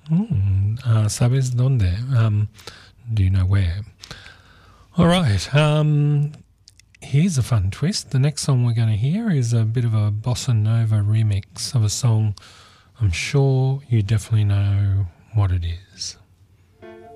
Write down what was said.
¿Sabes dónde? Do you know where? All right. Here's a fun twist. The next song we're going to hear is a bit of a bossa nova remix of a song I'm sure you definitely know what it is.